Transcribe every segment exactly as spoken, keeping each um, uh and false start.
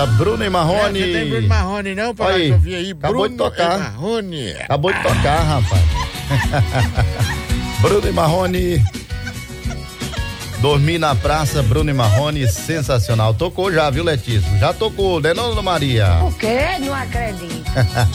Olha, Bruno e Marrone. Não, não tem Bruno e Marrone não, para aí, ouvir aí. Acabou Bruno de tocar. E Marrone. Acabou de tocar, rapaz. Bruno e Marrone. Dormir na praça, Bruno e Marrone, sensacional. Tocou já, viu, Letícia? Já tocou, né, não, Maria? O quê? Não acredito.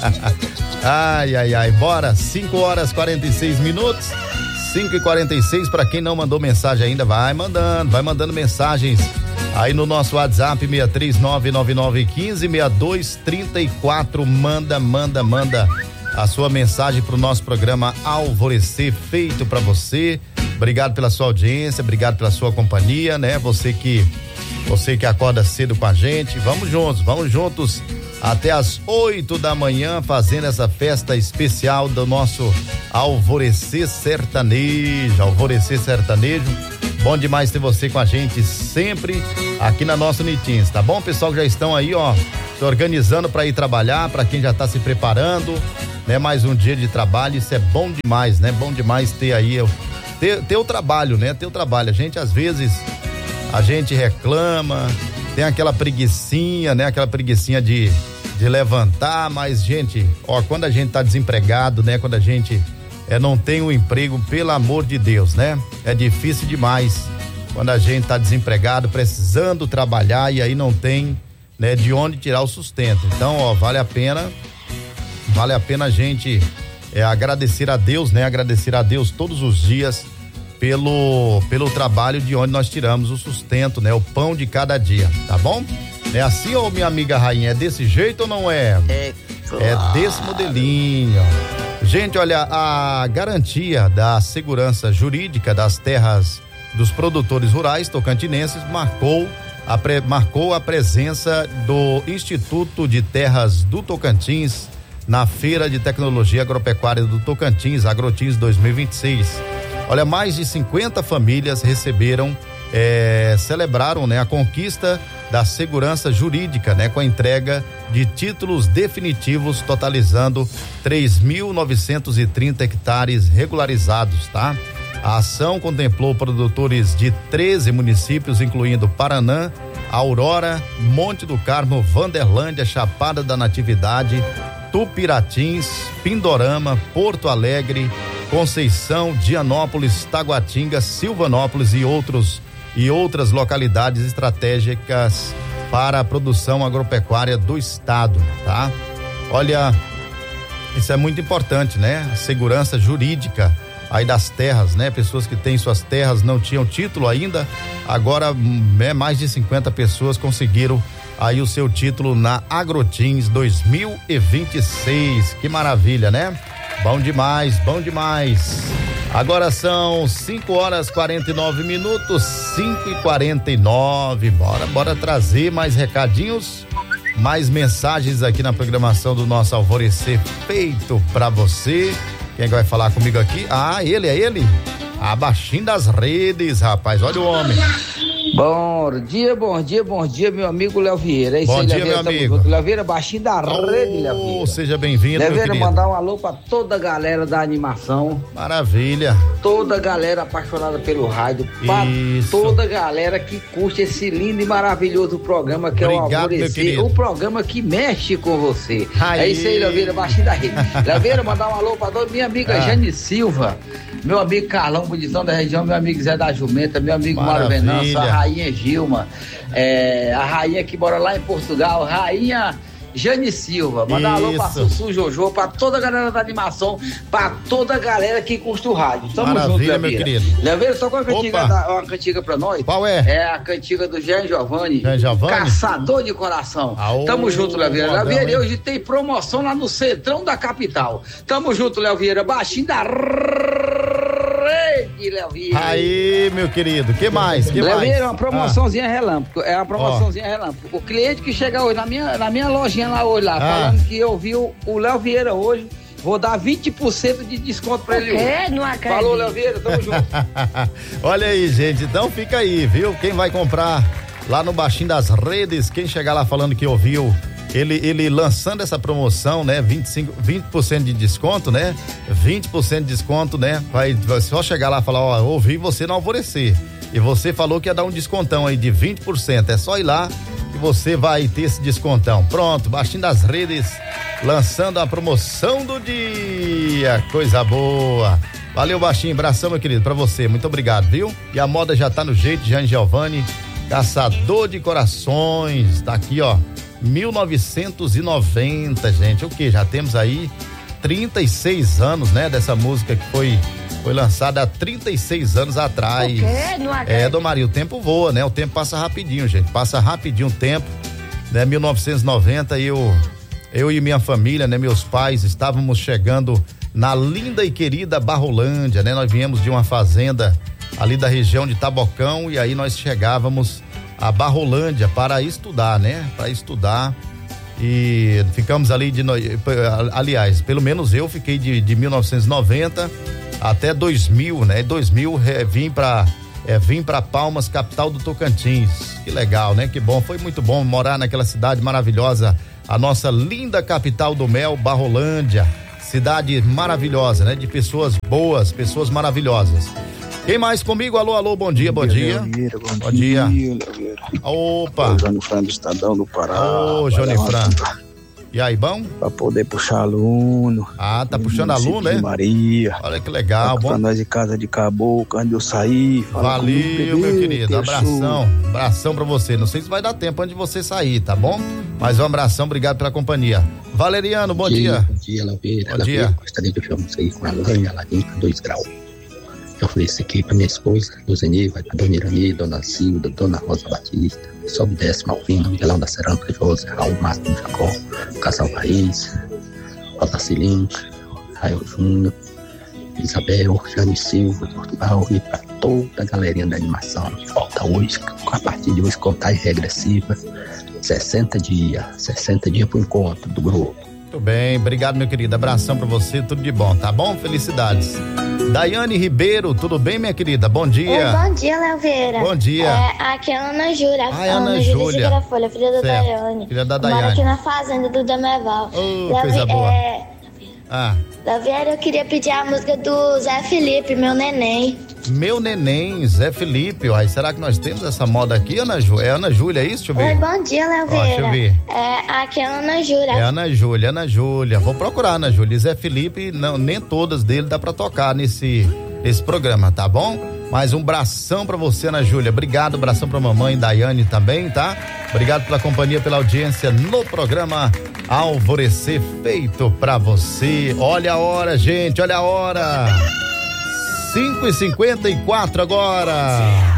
Ai, ai, ai, bora. cinco horas e quarenta e seis minutos. cinco e quarenta e seis, para quem não mandou mensagem ainda, vai mandando, vai mandando mensagens aí no nosso WhatsApp seis três nove nove nove um cinco seis dois três quatro. Manda, manda, manda a sua mensagem pro nosso programa Alvorecer, feito para você. Obrigado pela sua audiência, obrigado pela sua companhia, né? Você que você que acorda cedo com a gente. Vamos juntos, vamos juntos até as oito da manhã, fazendo essa festa especial do nosso Alvorecer Sertanejo. Alvorecer Sertanejo. Bom demais ter você com a gente sempre aqui na nossa Unitins, tá bom? Pessoal que já estão aí, ó, se organizando para ir trabalhar, para quem já tá se preparando, né? Mais um dia de trabalho, isso é bom demais, né? Bom demais ter aí, ter, ter o trabalho, né? Ter o trabalho. A gente, às vezes, a gente reclama, tem aquela preguicinha, né? Aquela preguicinha de, de levantar, mas, gente, ó, quando a gente tá desempregado, né? Quando a gente é, não tem um emprego, pelo amor de Deus, né? É difícil demais quando a gente tá desempregado, precisando trabalhar e aí não tem, né? De onde tirar o sustento. Então, ó, vale a pena, vale a pena a gente é, agradecer a Deus, né? Agradecer a Deus todos os dias pelo pelo trabalho de onde nós tiramos o sustento, né? O pão de cada dia, tá bom? É assim, ô minha amiga Rainha, é desse jeito ou não é? É, claro. É desse modelinho. Gente, olha, a garantia da segurança jurídica das terras dos produtores rurais tocantinenses marcou a, pre, marcou a presença do Instituto de Terras do Tocantins na Feira de Tecnologia Agropecuária do Tocantins, Agrotins dois mil e vinte e seis. Olha, mais de cinquenta famílias receberam, é, celebraram, né, a conquista da segurança jurídica, né, com a entrega de títulos definitivos, totalizando três mil novecentos e trinta hectares regularizados, tá? A ação contemplou produtores de treze municípios, incluindo Paranã, Aurora, Monte do Carmo, Vanderlândia, Chapada da Natividade, Tupiratins, Pindorama, Porto Alegre, Conceição, Dianópolis, Taguatinga, Silvanópolis e outros e outras localidades estratégicas para a produção agropecuária do estado, tá? Olha, isso é muito importante, né? A segurança jurídica aí das terras, né? Pessoas que têm suas terras não tinham título ainda, agora é, mais de cinquenta pessoas conseguiram aí o seu título na Agrotins dois mil e vinte e seis. Que maravilha, né? Bom demais, bom demais. Agora são cinco horas e quarenta e nove minutos, cinco e quarenta e nove. Bora, bora trazer mais recadinhos, mais mensagens aqui na programação do nosso Alvorecer, feito pra você. Quem vai falar comigo aqui? Ah, ele, é ele? A baixinho das redes, rapaz, olha o homem. Bom dia, bom dia, bom dia, meu amigo Léo Vieira. É bom aí, dia, Léo meu Vieira, amigo. Léo Vieira, baixinho da oh, rede, Léo Vieira. Seja bem-vindo, Léo meu Vieira, querido. mandar um alô pra toda a galera da animação. Maravilha. Toda a galera apaixonada pelo rádio. Pra Isso. toda a galera que curte esse lindo e maravilhoso programa que Obrigado, é o Alvorecer. O programa que mexe com você. Aí. É isso aí, Léo Vieira, baixinho da rede. Léo Vieira, mandar um alô pra toda minha amiga ah. Jane Silva, meu amigo Carlão, Bonitão da região, meu amigo Zé da Jumenta, meu amigo Mário Venâncio, a Rainha Gilma, é, a Rainha que mora lá em Portugal, Rainha Jane Silva, mandar um alô pra Sussu Jojo, pra toda a galera da animação, pra toda a galera que curte o rádio. Tamo Maravilha, junto, meu querido. Leveira, só com a cantiga, da, uma cantiga pra nós. Qual é? É a cantiga do Jean Giovanni, Jean Giovanni? Caçador de Coração. Aô, Tamo junto, Léo Vieira. Léo Vieira, hein? hoje tem promoção lá no centrão da capital. Tamo junto, Léo Vieira, baixinho da rede, Léo Vieira. Aí, meu querido, que mais? Que Léo mais? Vieira, é uma promoçãozinha ah. relâmpago. É uma promoçãozinha oh. relâmpago. O cliente que chega hoje na minha, na minha lojinha lá hoje, lá, ah. falando que eu vi o, o Léo Vieira hoje, vou dar vinte por cento de desconto pra ele. É, não acredito. Falou, Léo Vieira, tamo junto. Olha aí, gente, então fica aí, viu? Quem vai comprar lá no Baixinho das Redes, quem chegar lá falando que ouviu ele, ele lançando essa promoção, né? vinte e cinco, vinte por cento de desconto, né? vinte por cento de desconto, né? Vai, vai só chegar lá e falar, ó, ouvi você no Alvorecer. E você falou que ia dar um descontão aí de vinte por cento. É só ir lá que você vai ter esse descontão. Pronto, Baixinho das Redes lançando a promoção do dia. Coisa boa. Valeu, Baixinho, abração, meu querido, pra você, muito obrigado, viu? E a moda já tá no jeito, Jean Giovanni, caçador de corações, tá aqui, ó, mil novecentos e noventa, gente, o que? Já temos aí trinta e seis anos, né, dessa música que foi foi lançada há trinta e seis anos atrás. O quê? Não acredito. É, Dom Maria, o tempo voa, né, o tempo passa rapidinho, gente, passa rapidinho o tempo, né, mil novecentos e noventa, eu, eu e minha família, né, meus pais, estávamos chegando na linda e querida Barrolândia, né? Nós viemos de uma fazenda ali da região de Tabocão e aí nós chegávamos a Barrolândia para estudar, né? Para estudar e ficamos ali de, aliás, pelo menos eu fiquei de, de mil novecentos e noventa até dois mil, né? dois mil é, vim para é, vim para Palmas, capital do Tocantins. Que legal, né? Que bom, foi muito bom morar naquela cidade maravilhosa, a nossa linda capital do mel, Barrolândia. Cidade maravilhosa, né? De pessoas boas, pessoas maravilhosas. Quem mais comigo? Alô, alô, bom dia, bom dia. Leoeira, bom, bom dia. dia. Opa. O Johnny Fran do Estadão do Pará. Ô, Johnny Fran. E aí, bom? Pra poder puxar aluno. Ah, tá puxando aluno, né? Maria. Olha que legal, tá bom. Pra nós de casa de Caboclo, onde eu saí. Valeu, comigo, meu querido. Abração. Abração pra você. Não sei se vai dar tempo antes de você sair, tá bom? Mas um abração, obrigado pela companhia. Valeriano, bom, bom dia. Bom dia, Laveira. Bom dia. Gostaria de chamar aí com a Lanha, Larinca, dois graus. Eu ofereço aqui pra minha esposa, Luzeni, vai pra Dona Irani, Dona Silda, Dona Rosa Batista, sobe décimo Alvino, Miguelão da Cerâmica, José, Raul Márcio Jacó, Casal Raiz, Otacilin, Raio Júnior, Isabel, Jane Silva, Portugal e pra toda a galerinha da animação que falta hoje, a partir de hoje, contagem regressiva, sessenta dias, sessenta dias pro encontro do grupo. Muito bem, obrigado, meu querido, abração pra você, tudo de bom, tá bom? Felicidades. Daiane Ribeiro, tudo bem, minha querida? Bom dia. Oi, bom dia, Léo Vieira. Bom dia. É, aqui é a Ana Júlia. Ai, Ana, Ana Júlia. Júlia Folha, filha da certo. Daiane. Filha da Daiane. Mora aqui na fazenda do Dameval. Oh, Léo, coisa boa. É... Ah. Léo Vieira, eu queria pedir a música do Zé Felipe, Meu Neném. Meu Neném, Zé Felipe, ó, será que nós temos essa moda aqui, Ana Júlia? É Ana Júlia, é isso? Deixa eu ver. Oi, bom dia, Léo Vieira. Ó, deixa eu ver. É, aqui é a Ana Júlia. É Ana Júlia, Ana Júlia. Vou procurar, Ana Júlia. Zé Felipe, não, nem todas dele dá pra tocar nesse, nesse programa, tá bom? Mas um abração pra você, Ana Júlia. Obrigado, abração pra mamãe Daiane também, tá? Obrigado pela companhia, pela audiência no programa Alvorecer, feito pra você. Olha a hora, gente, olha a hora. cinco e cinquenta e quatro agora.